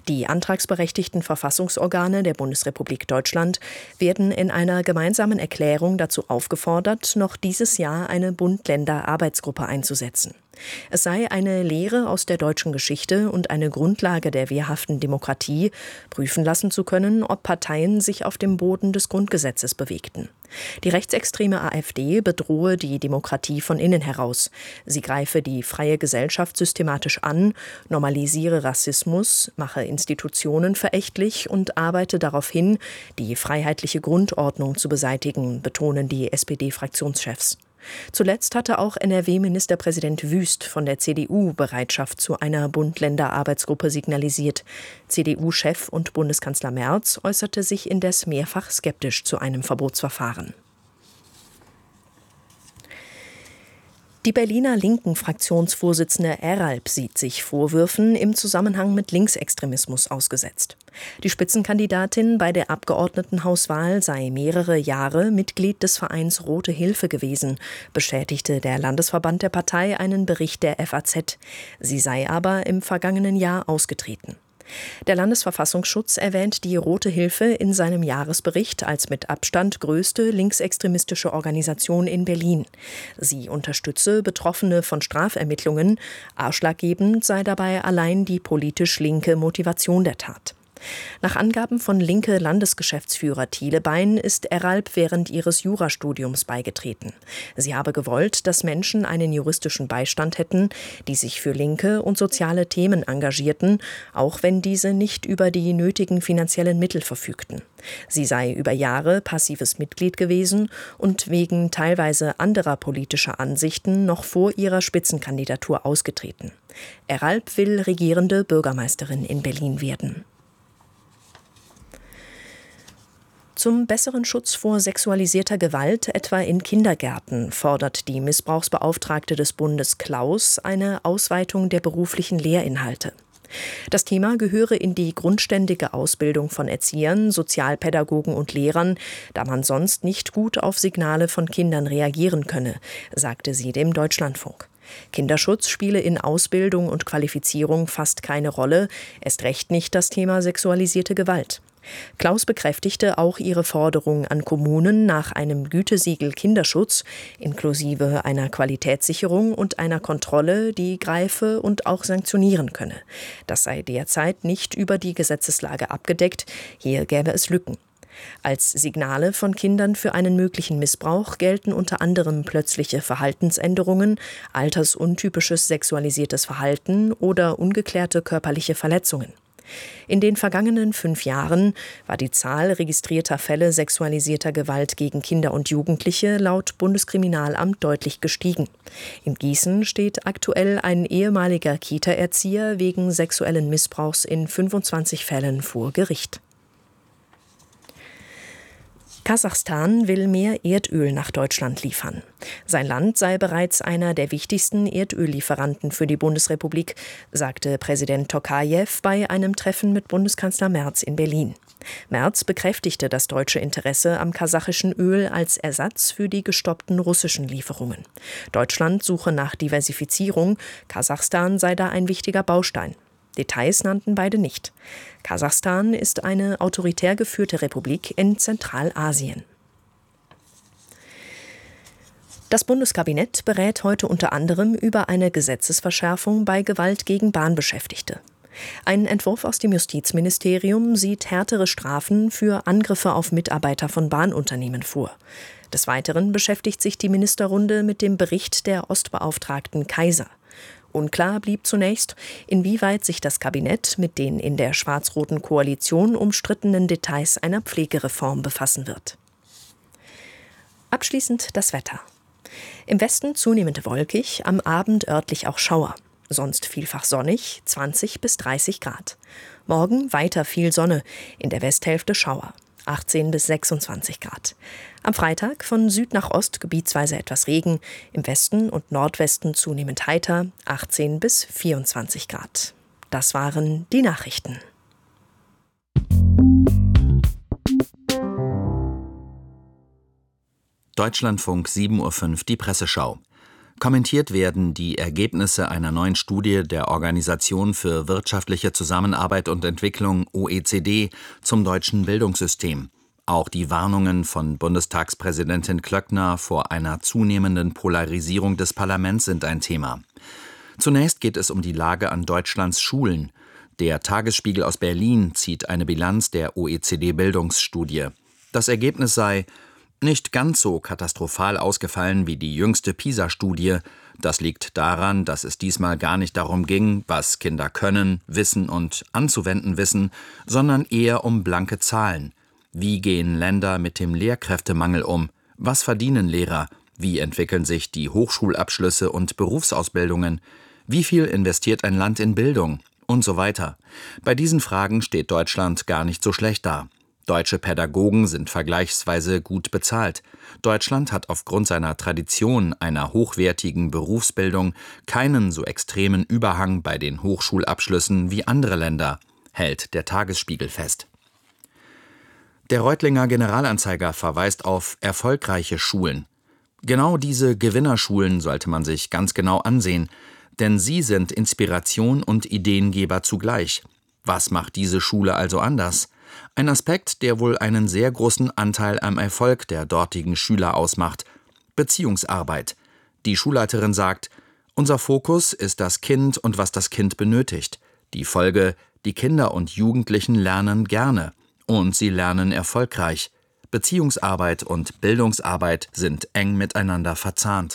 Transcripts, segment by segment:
Die antragsberechtigten Verfassungsorgane der Bundesrepublik Deutschland werden in einer gemeinsamen Erklärung dazu aufgefordert, noch dieses Jahr eine Bund-Länder-Arbeitsgruppe einzusetzen. Es sei eine Lehre aus der deutschen Geschichte und eine Grundlage der wehrhaften Demokratie, prüfen lassen zu können, ob Parteien sich auf dem Boden des Grundgesetzes bewegten. Die rechtsextreme AfD bedrohe die Demokratie von innen heraus. Sie greife die freie Gesellschaft systematisch an, normalisiere Rassismus, mache Institutionen verächtlich und arbeite darauf hin, die freiheitliche Grundordnung zu beseitigen, betonen die SPD-Fraktionschefs. Zuletzt hatte auch NRW-Ministerpräsident Wüst von der CDU Bereitschaft zu einer Bund-Länder-Arbeitsgruppe signalisiert. CDU-Chef und Bundeskanzler Merz äußerte sich indes mehrfach skeptisch zu einem Verbotsverfahren. Die Berliner Linken-Fraktionsvorsitzende Eralp sieht sich Vorwürfen im Zusammenhang mit Linksextremismus ausgesetzt. Die Spitzenkandidatin bei der Abgeordnetenhauswahl sei mehrere Jahre Mitglied des Vereins Rote Hilfe gewesen, bestätigte der Landesverband der Partei einen Bericht der FAZ. Sie sei aber im vergangenen Jahr ausgetreten. Der Landesverfassungsschutz erwähnt die Rote Hilfe in seinem Jahresbericht als mit Abstand größte linksextremistische Organisation in Berlin. Sie unterstütze Betroffene von Strafermittlungen. Ausschlaggebend sei dabei allein die politisch linke Motivation der Tat. Nach Angaben von Linke-Landesgeschäftsführer Thiele Bein ist Eralp während ihres Jurastudiums beigetreten. Sie habe gewollt, dass Menschen einen juristischen Beistand hätten, die sich für linke und soziale Themen engagierten, auch wenn diese nicht über die nötigen finanziellen Mittel verfügten. Sie sei über Jahre passives Mitglied gewesen und wegen teilweise anderer politischer Ansichten noch vor ihrer Spitzenkandidatur ausgetreten. Eralp will regierende Bürgermeisterin in Berlin werden. Zum besseren Schutz vor sexualisierter Gewalt, etwa in Kindergärten, fordert die Missbrauchsbeauftragte des Bundes Klaus eine Ausweitung der beruflichen Lehrinhalte. Das Thema gehöre in die grundständige Ausbildung von Erziehern, Sozialpädagogen und Lehrern, da man sonst nicht gut auf Signale von Kindern reagieren könne, sagte sie dem Deutschlandfunk. Kinderschutz spiele in Ausbildung und Qualifizierung fast keine Rolle, erst recht nicht das Thema sexualisierte Gewalt. Klaus bekräftigte auch ihre Forderung an Kommunen nach einem Gütesiegel Kinderschutz, inklusive einer Qualitätssicherung und einer Kontrolle, die greife und auch sanktionieren könne. Das sei derzeit nicht über die Gesetzeslage abgedeckt, hier gäbe es Lücken. Als Signale von Kindern für einen möglichen Missbrauch gelten unter anderem plötzliche Verhaltensänderungen, altersuntypisches sexualisiertes Verhalten oder ungeklärte körperliche Verletzungen. In den vergangenen 5 Jahren war die Zahl registrierter Fälle sexualisierter Gewalt gegen Kinder und Jugendliche laut Bundeskriminalamt deutlich gestiegen. In Gießen steht aktuell ein ehemaliger Kita-Erzieher wegen sexuellen Missbrauchs in 25 Fällen vor Gericht. Kasachstan will mehr Erdöl nach Deutschland liefern. Sein Land sei bereits einer der wichtigsten Erdöllieferanten für die Bundesrepublik, sagte Präsident Tokajew bei einem Treffen mit Bundeskanzler Merz in Berlin. Merz bekräftigte das deutsche Interesse am kasachischen Öl als Ersatz für die gestoppten russischen Lieferungen. Deutschland suche nach Diversifizierung, Kasachstan sei da ein wichtiger Baustein. Details nannten beide nicht. Kasachstan ist eine autoritär geführte Republik in Zentralasien. Das Bundeskabinett berät heute unter anderem über eine Gesetzesverschärfung bei Gewalt gegen Bahnbeschäftigte. Ein Entwurf aus dem Justizministerium sieht härtere Strafen für Angriffe auf Mitarbeiter von Bahnunternehmen vor. Des Weiteren beschäftigt sich die Ministerrunde mit dem Bericht der Ostbeauftragten Kaiser. Unklar blieb zunächst, inwieweit sich das Kabinett mit den in der schwarz-roten Koalition umstrittenen Details einer Pflegereform befassen wird. Abschließend das Wetter. Im Westen zunehmend wolkig, am Abend örtlich auch Schauer. Sonst vielfach sonnig, 20 bis 30 Grad. Morgen weiter viel Sonne, in der Westhälfte Schauer. 18 bis 26 Grad. Am Freitag von Süd nach Ost gebietsweise etwas Regen, im Westen und Nordwesten zunehmend heiter, 18 bis 24 Grad. Das waren die Nachrichten. Deutschlandfunk 7:05 Uhr, die Presseschau. Kommentiert werden die Ergebnisse einer neuen Studie der Organisation für wirtschaftliche Zusammenarbeit und Entwicklung OECD zum deutschen Bildungssystem. Auch die Warnungen von Bundestagspräsidentin Klöckner vor einer zunehmenden Polarisierung des Parlaments sind ein Thema. Zunächst geht es um die Lage an Deutschlands Schulen. Der Tagesspiegel aus Berlin zieht eine Bilanz der OECD-Bildungsstudie. Das Ergebnis sei nicht ganz so katastrophal ausgefallen wie die jüngste PISA-Studie. Das liegt daran, dass es diesmal gar nicht darum ging, was Kinder können, wissen und anzuwenden wissen, sondern eher um blanke Zahlen. Wie gehen Länder mit dem Lehrkräftemangel um? Was verdienen Lehrer? Wie entwickeln sich die Hochschulabschlüsse und Berufsausbildungen? Wie viel investiert ein Land in Bildung? Und so weiter. Bei diesen Fragen steht Deutschland gar nicht so schlecht da. Deutsche Pädagogen sind vergleichsweise gut bezahlt. Deutschland hat aufgrund seiner Tradition einer hochwertigen Berufsbildung keinen so extremen Überhang bei den Hochschulabschlüssen wie andere Länder, hält der Tagesspiegel fest. Der Reutlinger Generalanzeiger verweist auf erfolgreiche Schulen. Genau diese Gewinnerschulen sollte man sich ganz genau ansehen, denn sie sind Inspiration und Ideengeber zugleich. Was macht diese Schule also anders? Ein Aspekt, der wohl einen sehr großen Anteil am Erfolg der dortigen Schüler ausmacht: Beziehungsarbeit. Die Schulleiterin sagt, unser Fokus ist das Kind und was das Kind benötigt. Die Folge, die Kinder und Jugendlichen lernen gerne und sie lernen erfolgreich. Beziehungsarbeit und Bildungsarbeit sind eng miteinander verzahnt.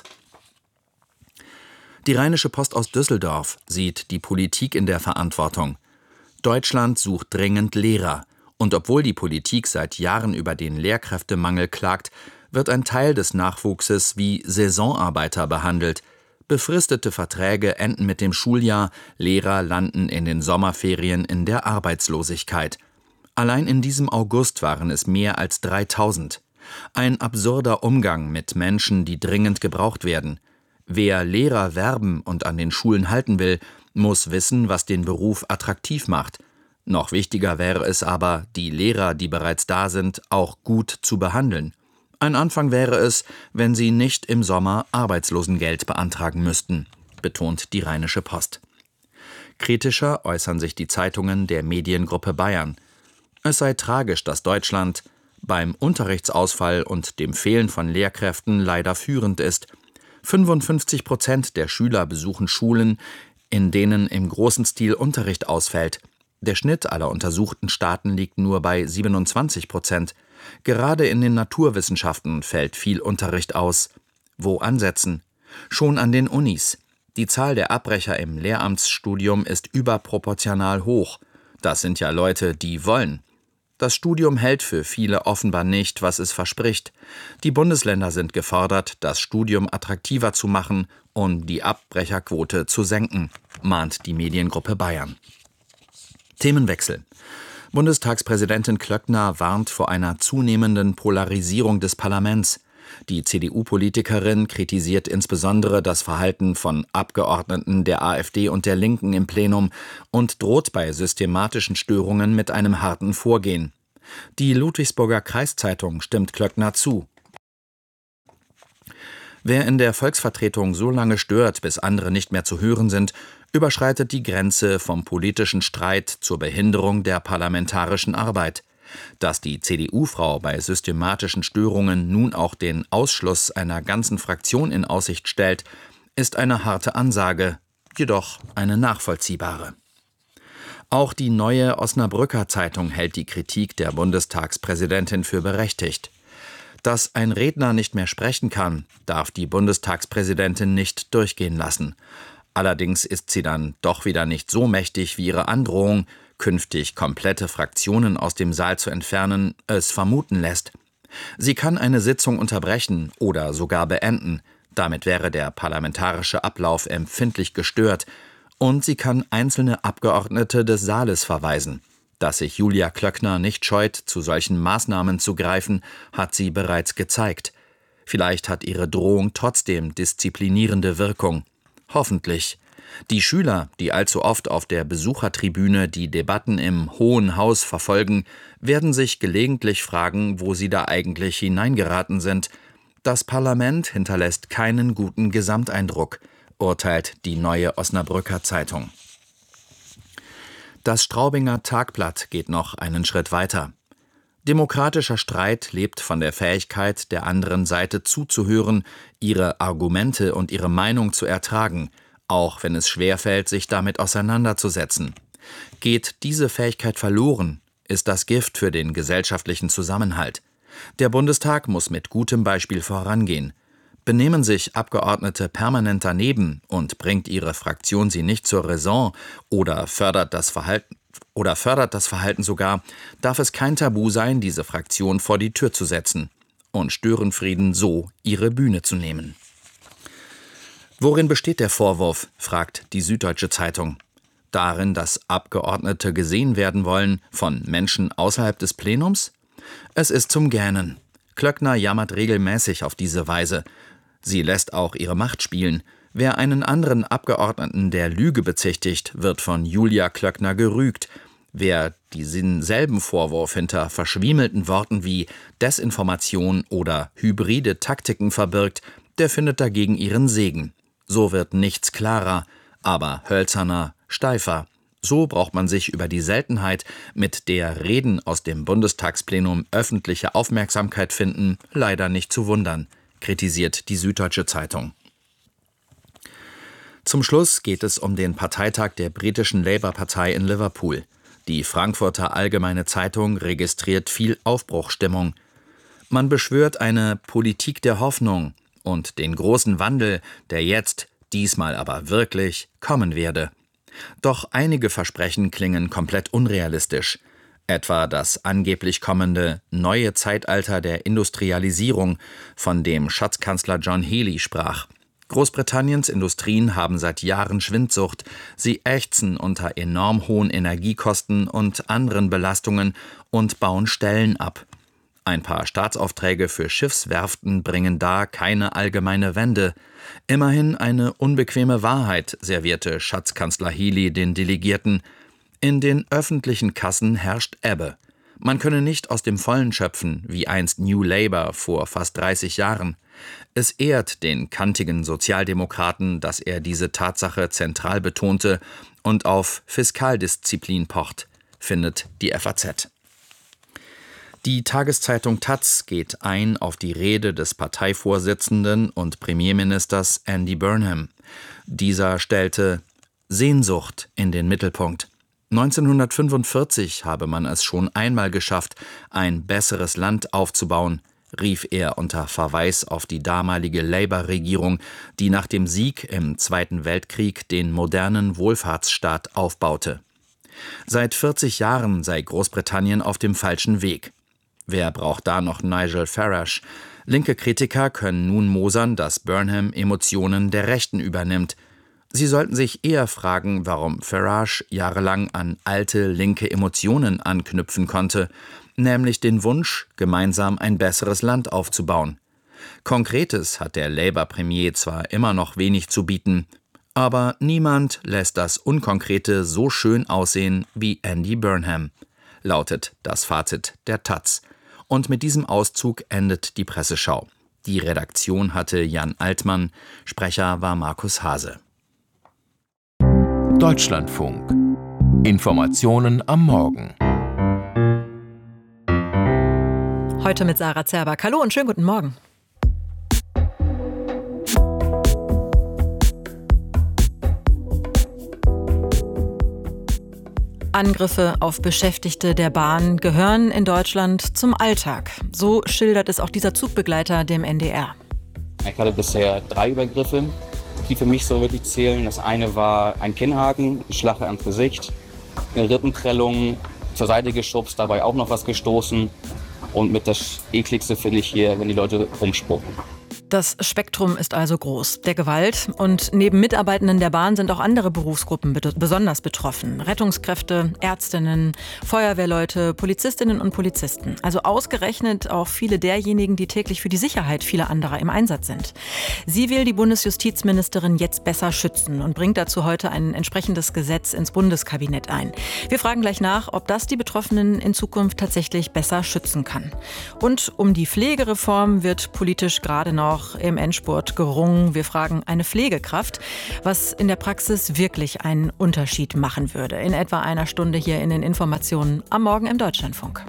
Die Rheinische Post aus Düsseldorf sieht die Politik in der Verantwortung. Deutschland sucht dringend Lehrer. Und obwohl die Politik seit Jahren über den Lehrkräftemangel klagt, wird ein Teil des Nachwuchses wie Saisonarbeiter behandelt. Befristete Verträge enden mit dem Schuljahr, Lehrer landen in den Sommerferien in der Arbeitslosigkeit. Allein in diesem August waren es mehr als 3000. Ein absurder Umgang mit Menschen, die dringend gebraucht werden. Wer Lehrer werben und an den Schulen halten will, muss wissen, was den Beruf attraktiv macht. Noch wichtiger wäre es aber, die Lehrer, die bereits da sind, auch gut zu behandeln. Ein Anfang wäre es, wenn sie nicht im Sommer Arbeitslosengeld beantragen müssten, betont die Rheinische Post. Kritischer äußern sich die Zeitungen der Mediengruppe Bayern. Es sei tragisch, dass Deutschland beim Unterrichtsausfall und dem Fehlen von Lehrkräften leider führend ist. 55% der Schüler besuchen Schulen, in denen im großen Stil Unterricht ausfällt. Der Schnitt aller untersuchten Staaten liegt nur bei 27%. Gerade in den Naturwissenschaften fällt viel Unterricht aus. Wo ansetzen? Schon an den Unis. Die Zahl der Abbrecher im Lehramtsstudium ist überproportional hoch. Das sind ja Leute, die wollen. Das Studium hält für viele offenbar nicht, was es verspricht. Die Bundesländer sind gefordert, das Studium attraktiver zu machen und die Abbrecherquote zu senken, mahnt die Mediengruppe Bayern. Themenwechsel. Bundestagspräsidentin Klöckner warnt vor einer zunehmenden Polarisierung des Parlaments. Die CDU-Politikerin kritisiert insbesondere das Verhalten von Abgeordneten der AfD und der Linken im Plenum und droht bei systematischen Störungen mit einem harten Vorgehen. Die Ludwigsburger Kreiszeitung stimmt Klöckner zu. Wer in der Volksvertretung so lange stört, bis andere nicht mehr zu hören sind, überschreitet die Grenze vom politischen Streit zur Behinderung der parlamentarischen Arbeit. Dass die CDU-Frau bei systematischen Störungen nun auch den Ausschluss einer ganzen Fraktion in Aussicht stellt, ist eine harte Ansage, jedoch eine nachvollziehbare. Auch die Neue Osnabrücker Zeitung hält die Kritik der Bundestagspräsidentin für berechtigt. Dass ein Redner nicht mehr sprechen kann, darf die Bundestagspräsidentin nicht durchgehen lassen. Allerdings ist sie dann doch wieder nicht so mächtig, wie ihre Androhung, künftig komplette Fraktionen aus dem Saal zu entfernen, es vermuten lässt. Sie kann eine Sitzung unterbrechen oder sogar beenden. Damit wäre der parlamentarische Ablauf empfindlich gestört. Und sie kann einzelne Abgeordnete des Saales verweisen. Dass sich Julia Klöckner nicht scheut, zu solchen Maßnahmen zu greifen, hat sie bereits gezeigt. Vielleicht hat ihre Drohung trotzdem disziplinierende Wirkung. Hoffentlich. Die Schüler, die allzu oft auf der Besuchertribüne die Debatten im Hohen Haus verfolgen, werden sich gelegentlich fragen, wo sie da eigentlich hineingeraten sind. Das Parlament hinterlässt keinen guten Gesamteindruck, urteilt die Neue Osnabrücker Zeitung. Das Straubinger Tagblatt geht noch einen Schritt weiter. Demokratischer Streit lebt von der Fähigkeit, der anderen Seite zuzuhören, ihre Argumente und ihre Meinung zu ertragen, auch wenn es schwerfällt, sich damit auseinanderzusetzen. Geht diese Fähigkeit verloren, ist das Gift für den gesellschaftlichen Zusammenhalt. Der Bundestag muss mit gutem Beispiel vorangehen. Benehmen sich Abgeordnete permanent daneben und bringt ihre Fraktion sie nicht zur Raison oder fördert das Verhalten sogar, darf es kein Tabu sein, diese Fraktion vor die Tür zu setzen und Störenfrieden so ihre Bühne zu nehmen. Worin besteht der Vorwurf, fragt die Süddeutsche Zeitung. Darin, dass Abgeordnete gesehen werden wollen von Menschen außerhalb des Plenums? Es ist zum Gähnen. Klöckner jammert regelmäßig auf diese Weise. Sie lässt auch ihre Macht spielen. Wer einen anderen Abgeordneten der Lüge bezichtigt, wird von Julia Klöckner gerügt. Wer diesen selben Vorwurf hinter verschwiemelten Worten wie Desinformation oder hybride Taktiken verbirgt, der findet dagegen ihren Segen. So wird nichts klarer, aber hölzerner, steifer. So braucht man sich über die Seltenheit, mit der Reden aus dem Bundestagsplenum öffentliche Aufmerksamkeit finden, leider nicht zu wundern, kritisiert die Süddeutsche Zeitung. Zum Schluss geht es um den Parteitag der britischen Labour-Partei in Liverpool. Die Frankfurter Allgemeine Zeitung registriert viel Aufbruchsstimmung. Man beschwört eine Politik der Hoffnung und den großen Wandel, der jetzt, diesmal aber wirklich, kommen werde. Doch einige Versprechen klingen komplett unrealistisch. Etwa das angeblich kommende neue Zeitalter der Industrialisierung, von dem Schatzkanzler John Healey sprach. Großbritanniens Industrien haben seit Jahren Schwindsucht. Sie ächzen unter enorm hohen Energiekosten und anderen Belastungen und bauen Stellen ab. Ein paar Staatsaufträge für Schiffswerften bringen da keine allgemeine Wende. Immerhin eine unbequeme Wahrheit servierte Schatzkanzler Healey den Delegierten. In den öffentlichen Kassen herrscht Ebbe. Man könne nicht aus dem Vollen schöpfen, wie einst New Labour vor fast 30 Jahren. Es ehrt den kantigen Sozialdemokraten, dass er diese Tatsache zentral betonte und auf Fiskaldisziplin pocht, findet die FAZ. Die Tageszeitung taz geht ein auf die Rede des Parteivorsitzenden und Premierministers Andy Burnham. Dieser stellte Sehnsucht in den Mittelpunkt. 1945 habe man es schon einmal geschafft, ein besseres Land aufzubauen, rief er unter Verweis auf die damalige Labour-Regierung, die nach dem Sieg im Zweiten Weltkrieg den modernen Wohlfahrtsstaat aufbaute. Seit 40 Jahren sei Großbritannien auf dem falschen Weg. Wer braucht da noch Nigel Farage? Linke Kritiker können nun mosern, dass Burnham Emotionen der Rechten übernimmt. Sie sollten sich eher fragen, warum Farage jahrelang an alte linke Emotionen anknüpfen konnte, nämlich den Wunsch, gemeinsam ein besseres Land aufzubauen. Konkretes hat der Labour-Premier zwar immer noch wenig zu bieten, aber niemand lässt das Unkonkrete so schön aussehen wie Andy Burnham, lautet das Fazit der taz. Und mit diesem Auszug endet die Presseschau. Die Redaktion hatte Jan Altmann, Sprecher war Markus Hase. Deutschlandfunk. Informationen am Morgen. Heute mit Sarah Zerback. Hallo und schönen guten Morgen. Angriffe auf Beschäftigte der Bahn gehören in Deutschland zum Alltag. So schildert es auch dieser Zugbegleiter dem NDR. Ich hatte bisher 3 Übergriffe, die für mich so wirklich zählen. Das eine war ein Kinnhaken, ein Schlag ans Gesicht, eine Rippenprellung, zur Seite geschubst, dabei auch noch was gestoßen. Und mit das ekligste finde ich hier, wenn die Leute rumspucken. Das Spektrum ist also groß der Gewalt. Und neben Mitarbeitenden der Bahn sind auch andere Berufsgruppen besonders betroffen. Rettungskräfte, Ärztinnen, Feuerwehrleute, Polizistinnen und Polizisten. Also ausgerechnet auch viele derjenigen, die täglich für die Sicherheit vieler anderer im Einsatz sind. Sie will die Bundesjustizministerin jetzt besser schützen und bringt dazu heute ein entsprechendes Gesetz ins Bundeskabinett ein. Wir fragen gleich nach, ob das die Betroffenen in Zukunft tatsächlich besser schützen kann. Und um die Pflegereform wird politisch gerade noch im Endspurt gerungen. Wir fragen eine Pflegekraft, was in der Praxis wirklich einen Unterschied machen würde. In etwa einer Stunde hier in den Informationen am Morgen im Deutschlandfunk.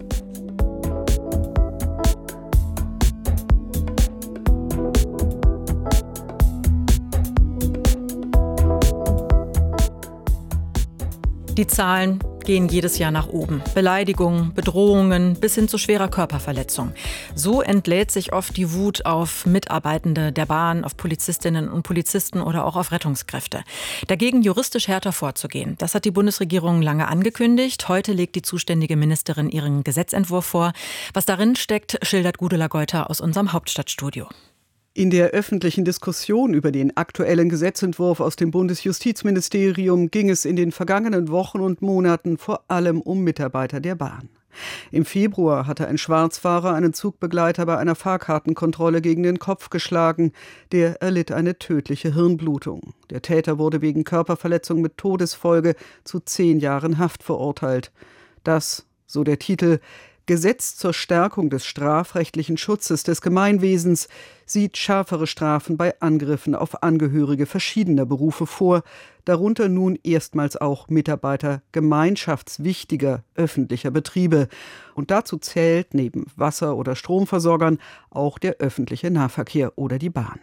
Die Zahlen gehen jedes Jahr nach oben. Beleidigungen, Bedrohungen bis hin zu schwerer Körperverletzung. So entlädt sich oft die Wut auf Mitarbeitende der Bahn, auf Polizistinnen und Polizisten oder auch auf Rettungskräfte. Dagegen juristisch härter vorzugehen. Das hat die Bundesregierung lange angekündigt. Heute legt die zuständige Ministerin ihren Gesetzentwurf vor. Was darin steckt, schildert Gudula Geuter aus unserem Hauptstadtstudio. In der öffentlichen Diskussion über den aktuellen Gesetzentwurf aus dem Bundesjustizministerium ging es in den vergangenen Wochen und Monaten vor allem um Mitarbeiter der Bahn. Im Februar hatte ein Schwarzfahrer einen Zugbegleiter bei einer Fahrkartenkontrolle gegen den Kopf geschlagen. Der erlitt eine tödliche Hirnblutung. Der Täter wurde wegen Körperverletzung mit Todesfolge zu 10 Jahren Haft verurteilt. Das, so der Titel, Gesetz zur Stärkung des strafrechtlichen Schutzes des Gemeinwesens sieht schärfere Strafen bei Angriffen auf Angehörige verschiedener Berufe vor, darunter nun erstmals auch Mitarbeiter gemeinschaftswichtiger öffentlicher Betriebe. Und dazu zählt neben Wasser- oder Stromversorgern auch der öffentliche Nahverkehr oder die Bahn.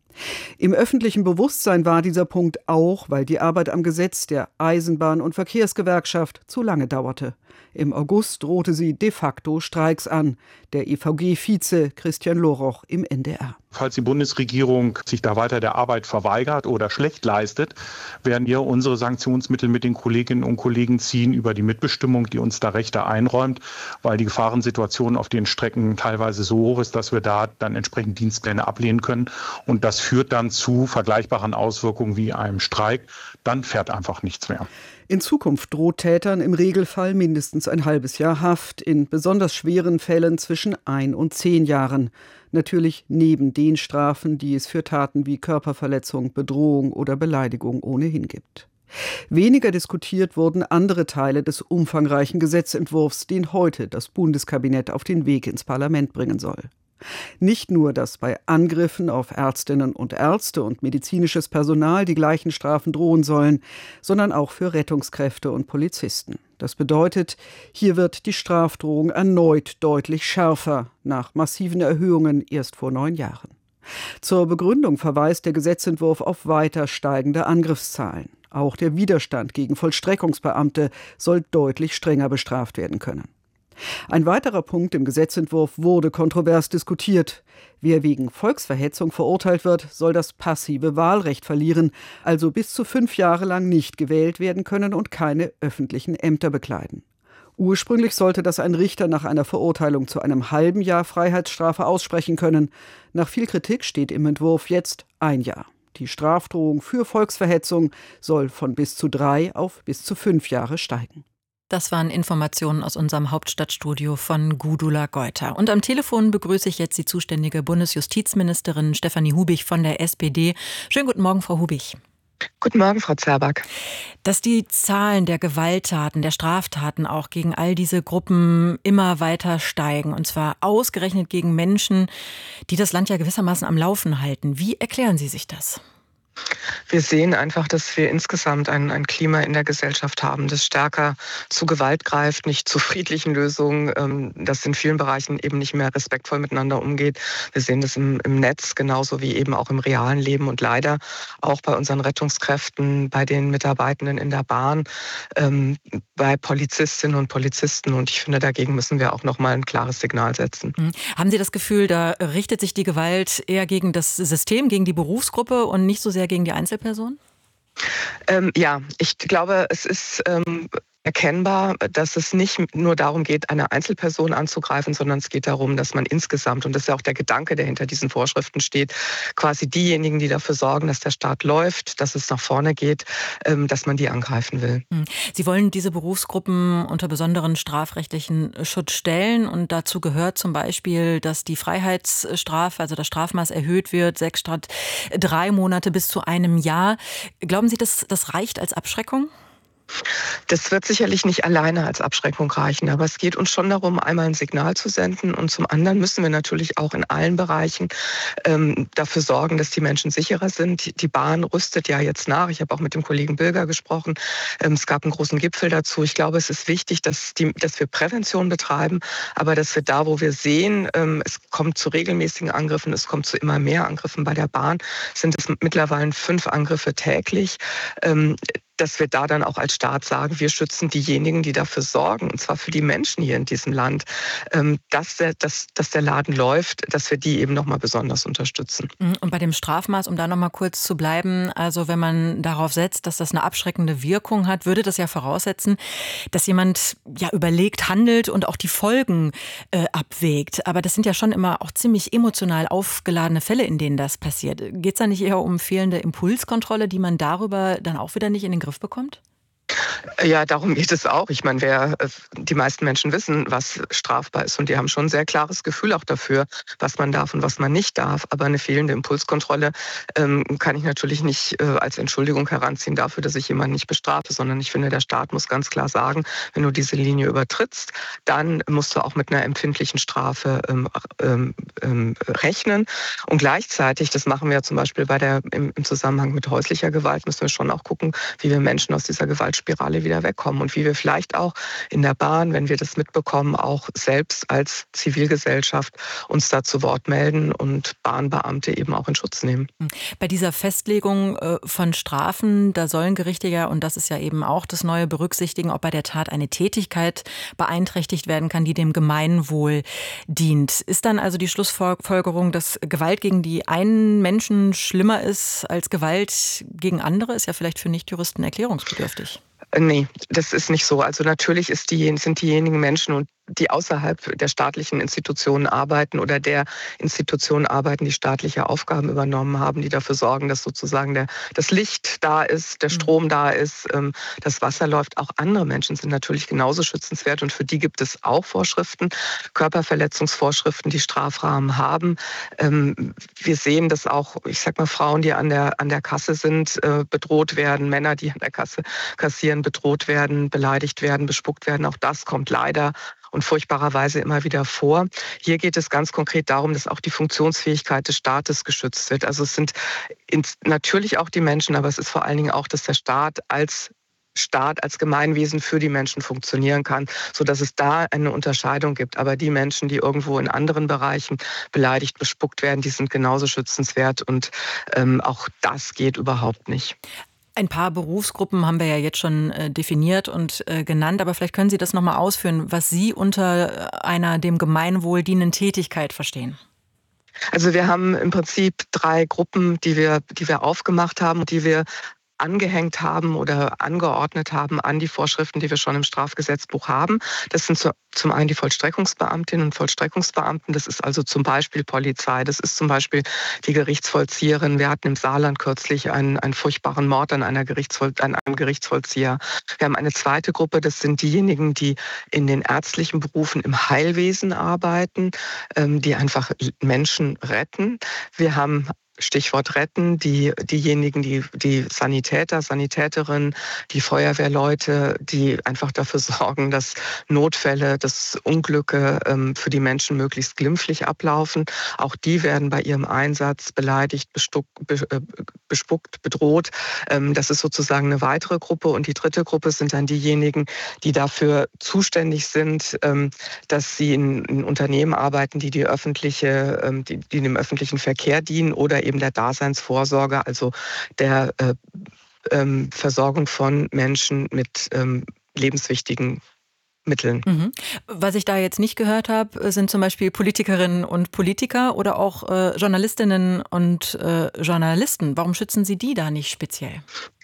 Im öffentlichen Bewusstsein war dieser Punkt auch, weil die Arbeit am Gesetz der Eisenbahn- und Verkehrsgewerkschaft zu lange dauerte. Im August drohte sie de facto Streiks an. Der EVG-Vize Christian Loroch im NDR. Falls die Bundesregierung sich da weiter der Arbeit verweigert oder schlecht leistet, werden wir unsere Sanktionsmittel mit den Kolleginnen und Kollegen ziehen über die Mitbestimmung, die uns da Rechte einräumt, weil die Gefahrensituation auf den Strecken teilweise so hoch ist, dass wir da dann entsprechend Dienstpläne ablehnen können. Und das führt dann zu vergleichbaren Auswirkungen wie einem Streik. Dann fährt einfach nichts mehr. In Zukunft droht Tätern im Regelfall mindestens ein halbes Jahr Haft, in besonders schweren Fällen zwischen 1 und 10 Jahren. Natürlich neben den Strafen, die es für Taten wie Körperverletzung, Bedrohung oder Beleidigung ohnehin gibt. Weniger diskutiert wurden andere Teile des umfangreichen Gesetzentwurfs, den heute das Bundeskabinett auf den Weg ins Parlament bringen soll. Nicht nur, dass bei Angriffen auf Ärztinnen und Ärzte und medizinisches Personal die gleichen Strafen drohen sollen, sondern auch für Rettungskräfte und Polizisten. Das bedeutet, hier wird die Strafdrohung erneut deutlich schärfer, nach massiven Erhöhungen erst vor 9 Jahren. Zur Begründung verweist der Gesetzentwurf auf weiter steigende Angriffszahlen. Auch der Widerstand gegen Vollstreckungsbeamte soll deutlich strenger bestraft werden können. Ein weiterer Punkt im Gesetzentwurf wurde kontrovers diskutiert. Wer wegen Volksverhetzung verurteilt wird, soll das passive Wahlrecht verlieren, also bis zu 5 Jahre lang nicht gewählt werden können und keine öffentlichen Ämter bekleiden. Ursprünglich sollte das ein Richter nach einer Verurteilung zu einem halben Jahr Freiheitsstrafe aussprechen können. Nach viel Kritik steht im Entwurf jetzt 1 Jahr. Die Strafdrohung für Volksverhetzung soll von bis zu 3 auf bis zu 5 Jahre steigen. Das waren Informationen aus unserem Hauptstadtstudio von Gudula Geuter. Und am Telefon begrüße ich jetzt die zuständige Bundesjustizministerin Stefanie Hubich von der SPD. Schönen guten Morgen, Frau Hubich. Guten Morgen, Frau Zerback. Dass die Zahlen der Gewalttaten, der Straftaten auch gegen all diese Gruppen immer weiter steigen, und zwar ausgerechnet gegen Menschen, die das Land ja gewissermaßen am Laufen halten. Wie erklären Sie sich das? Wir sehen einfach, dass wir insgesamt ein Klima in der Gesellschaft haben, das stärker zu Gewalt greift, nicht zu friedlichen Lösungen, das in vielen Bereichen eben nicht mehr respektvoll miteinander umgeht. Wir sehen das im Netz genauso wie eben auch im realen Leben und leider auch bei unseren Rettungskräften, bei den Mitarbeitenden in der Bahn, bei Polizistinnen und Polizisten. Und ich finde, dagegen müssen wir auch nochmal ein klares Signal setzen. Haben Sie das Gefühl, da richtet sich die Gewalt eher gegen das System, gegen die Berufsgruppe und nicht so sehr gegen die Einzelperson? Ja, ich glaube, es ist erkennbar, dass es nicht nur darum geht, eine Einzelperson anzugreifen, sondern es geht darum, dass man insgesamt, und das ist ja auch der Gedanke, der hinter diesen Vorschriften steht, quasi diejenigen, die dafür sorgen, dass der Staat läuft, dass es nach vorne geht, dass man die angreifen will. Sie wollen diese Berufsgruppen unter besonderen strafrechtlichen Schutz stellen und dazu gehört zum Beispiel, dass die Freiheitsstrafe, also das Strafmaß erhöht wird, 6 statt 3 Monate bis zu einem Jahr. Glauben Sie, dass das reicht als Abschreckung? Das wird sicherlich nicht alleine als Abschreckung reichen, aber es geht uns schon darum, einmal ein Signal zu senden und zum anderen müssen wir natürlich auch in allen Bereichen dafür sorgen, dass die Menschen sicherer sind. Die Bahn rüstet ja jetzt nach. Ich habe auch mit dem Kollegen Bilger gesprochen. Es gab einen großen Gipfel dazu. Ich glaube, es ist wichtig, dass wir Prävention betreiben, aber dass wir da, wo wir sehen, es kommt zu regelmäßigen Angriffen, es kommt zu immer mehr Angriffen bei der Bahn, sind es mittlerweile 5 Angriffe täglich, dass wir da dann auch als Staat sagen, wir schützen diejenigen, die dafür sorgen, und zwar für die Menschen hier in diesem Land, dass der Laden läuft, dass wir die eben nochmal besonders unterstützen. Und bei dem Strafmaß, um da nochmal kurz zu bleiben, also wenn man darauf setzt, dass das eine abschreckende Wirkung hat, würde das ja voraussetzen, dass jemand ja überlegt, handelt und auch die Folgen abwägt. Aber das sind ja schon immer auch ziemlich emotional aufgeladene Fälle, in denen das passiert. Geht es da nicht eher um fehlende Impulskontrolle, die man darüber dann auch wieder nicht in den Griff bekommt? Ja, darum geht es auch. Ich meine, die meisten Menschen wissen, was strafbar ist und die haben schon ein sehr klares Gefühl auch dafür, was man darf und was man nicht darf. Aber eine fehlende Impulskontrolle kann ich natürlich nicht als Entschuldigung heranziehen dafür, dass ich jemanden nicht bestrafe, sondern ich finde, der Staat muss ganz klar sagen, wenn du diese Linie übertrittst, dann musst du auch mit einer empfindlichen Strafe rechnen. Und gleichzeitig, das machen wir ja zum Beispiel im Zusammenhang mit häuslicher Gewalt, müssen wir schon auch gucken, wie wir Menschen aus dieser Gewaltspirale wieder wegkommen und wie wir vielleicht auch in der Bahn, wenn wir das mitbekommen, auch selbst als Zivilgesellschaft uns da zu Wort melden und Bahnbeamte eben auch in Schutz nehmen. Bei dieser Festlegung von Strafen, da sollen Gerichte ja, und das ist ja eben auch das Neue, berücksichtigen, ob bei der Tat eine Tätigkeit beeinträchtigt werden kann, die dem Gemeinwohl dient. Ist dann also die Schlussfolgerung, dass Gewalt gegen die einen Menschen schlimmer ist als Gewalt gegen andere? Ist ja vielleicht für Nichtjuristen erklärungsbedürftig. Nee, das ist nicht so. Also natürlich sind diejenigen Menschen, die außerhalb der staatlichen Institutionen arbeiten oder der Institutionen arbeiten, die staatliche Aufgaben übernommen haben, die dafür sorgen, dass sozusagen das Licht da ist, der Strom da ist, das Wasser läuft. Auch andere Menschen sind natürlich genauso schützenswert und für die gibt es auch Vorschriften, Körperverletzungsvorschriften, die Strafrahmen haben. Wir sehen, dass auch, ich sag mal, Frauen, die an der Kasse sind, bedroht werden, Männer, die an der Kasse kassieren, bedroht werden, beleidigt werden, bespuckt werden. Auch das kommt leider und furchtbarerweise immer wieder vor. Hier geht es ganz konkret darum, dass auch die Funktionsfähigkeit des Staates geschützt wird. Also es sind natürlich auch die Menschen, aber es ist vor allen Dingen auch, dass der Staat als Gemeinwesen für die Menschen funktionieren kann, sodass es da eine Unterscheidung gibt. Aber die Menschen, die irgendwo in anderen Bereichen beleidigt, bespuckt werden, die sind genauso schützenswert und auch das geht überhaupt nicht. Ein paar Berufsgruppen haben wir ja jetzt schon definiert und genannt, aber vielleicht können Sie das nochmal ausführen, was Sie unter einer dem Gemeinwohl dienenden Tätigkeit verstehen. Also wir haben im Prinzip 3 Gruppen, die wir aufgemacht haben und die wir angehängt haben oder angeordnet haben an die Vorschriften, die wir schon im Strafgesetzbuch haben. Das sind zum einen die Vollstreckungsbeamtinnen und Vollstreckungsbeamten. Das ist also zum Beispiel Polizei. Das ist zum Beispiel die Gerichtsvollzieherin. Wir hatten im Saarland kürzlich einen furchtbaren Mord an einem Gerichtsvollzieher. Wir haben eine zweite Gruppe. Das sind diejenigen, die in den ärztlichen Berufen im Heilwesen arbeiten, die einfach Menschen retten. Wir haben Stichwort retten, diejenigen, die Sanitäter, Sanitäterinnen, die Feuerwehrleute, die einfach dafür sorgen, dass Notfälle, dass Unglücke für die Menschen möglichst glimpflich ablaufen. Auch die werden bei ihrem Einsatz beleidigt, bespuckt, bedroht. Das ist sozusagen eine weitere Gruppe. Und die dritte Gruppe sind dann diejenigen, die dafür zuständig sind, dass sie in Unternehmen arbeiten, die dem öffentlichen Verkehr dienen oder eben der Daseinsvorsorge, also der Versorgung von Menschen mit lebenswichtigen Mitteln. Was ich da jetzt nicht gehört habe, sind zum Beispiel Politikerinnen und Politiker oder auch Journalistinnen und Journalisten. Warum schützen Sie die da nicht speziell?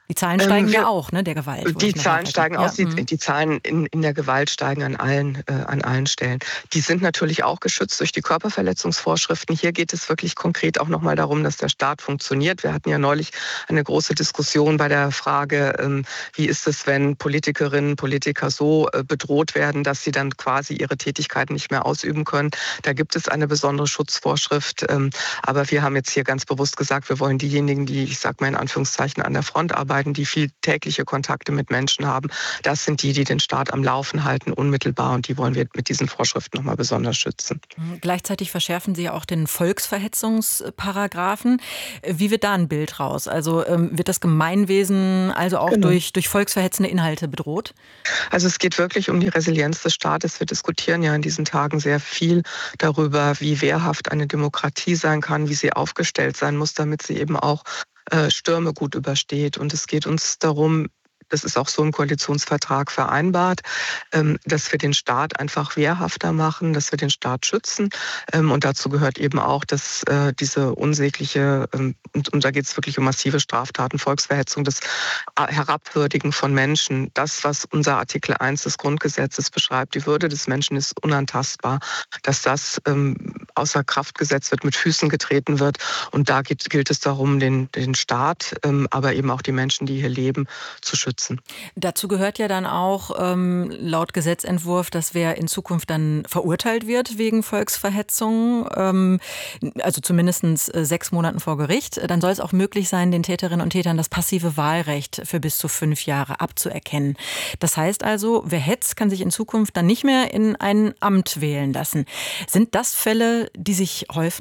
Die Zahlen steigen ja auch, ne, der Gewalt. Die Zahlen steigen auch. Die Zahlen in der Gewalt steigen an allen Stellen. Die sind natürlich auch geschützt durch die Körperverletzungsvorschriften. Hier geht es wirklich konkret auch nochmal darum, dass der Staat funktioniert. Wir hatten ja neulich eine große Diskussion bei der Frage, wie ist es, wenn Politikerinnen und Politiker so bedroht werden, dass sie dann quasi ihre Tätigkeiten nicht mehr ausüben können. Da gibt es eine besondere Schutzvorschrift. Aber wir haben jetzt hier ganz bewusst gesagt, wir wollen diejenigen, die, ich sage mal in Anführungszeichen, an der Front arbeiten, die viel tägliche Kontakte mit Menschen haben. Das sind die den Staat am Laufen halten, unmittelbar. Und die wollen wir mit diesen Vorschriften nochmal besonders schützen. Gleichzeitig verschärfen Sie ja auch den Volksverhetzungsparagraphen. Wie wird da ein Bild raus? Also wird das Gemeinwesen also auch durch volksverhetzende Inhalte bedroht? Also es geht wirklich um die Resilienz des Staates. Wir diskutieren ja in diesen Tagen sehr viel darüber, wie wehrhaft eine Demokratie sein kann, wie sie aufgestellt sein muss, damit sie eben auch Stürme gut übersteht. Und es geht uns darum, das ist auch so im Koalitionsvertrag vereinbart, dass wir den Staat einfach wehrhafter machen, dass wir den Staat schützen. Und dazu gehört eben auch, dass diese unsägliche, und da geht es wirklich um massive Straftaten, Volksverhetzung, das Herabwürdigen von Menschen, das, was unser Artikel 1 des Grundgesetzes beschreibt, die Würde des Menschen ist unantastbar, dass das außer Kraft gesetzt wird, mit Füßen getreten wird. Und da gilt es darum, den Staat, aber eben auch die Menschen, die hier leben, zu schützen. Dazu gehört ja dann auch laut Gesetzentwurf, dass wer in Zukunft dann verurteilt wird wegen Volksverhetzung, also zumindest 6 Monaten vor Gericht, dann soll es auch möglich sein, den Täterinnen und Tätern das passive Wahlrecht für bis zu 5 Jahre abzuerkennen. Das heißt also, wer hetzt, kann sich in Zukunft dann nicht mehr in ein Amt wählen lassen. Sind das Fälle, die sich häufen?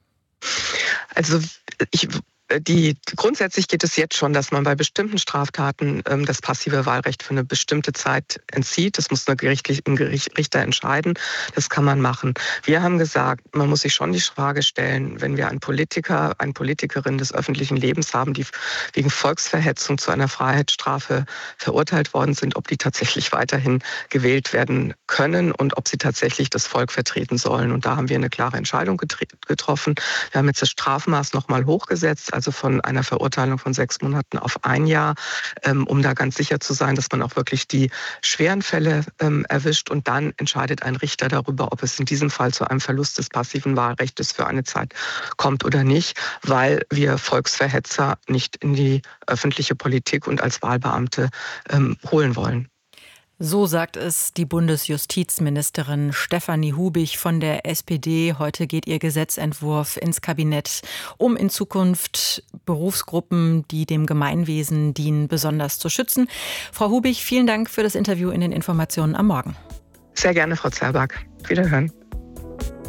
Also grundsätzlich geht es jetzt schon, dass man bei bestimmten Straftaten das passive Wahlrecht für eine bestimmte Zeit entzieht. Das muss ein Richter entscheiden. Das kann man machen. Wir haben gesagt, man muss sich schon die Frage stellen, wenn wir einen Politiker, eine Politikerin des öffentlichen Lebens haben, die wegen Volksverhetzung zu einer Freiheitsstrafe verurteilt worden sind, ob die tatsächlich weiterhin gewählt werden können und ob sie tatsächlich das Volk vertreten sollen. Und da haben wir eine klare Entscheidung getroffen. Wir haben jetzt das Strafmaß nochmal hochgesetzt, also von einer Verurteilung von 6 Monaten auf 1 Jahr, um da ganz sicher zu sein, dass man auch wirklich die schweren Fälle erwischt. Und dann entscheidet ein Richter darüber, ob es in diesem Fall zu einem Verlust des passiven Wahlrechts für eine Zeit kommt oder nicht, weil wir Volksverhetzer nicht in die öffentliche Politik und als Wahlbeamte holen wollen. So sagt es die Bundesjustizministerin Stefanie Hubich von der SPD. Heute geht ihr Gesetzentwurf ins Kabinett, um in Zukunft Berufsgruppen, die dem Gemeinwesen dienen, besonders zu schützen. Frau Hubich, vielen Dank für das Interview in den Informationen am Morgen. Sehr gerne, Frau Zerback. Wiederhören.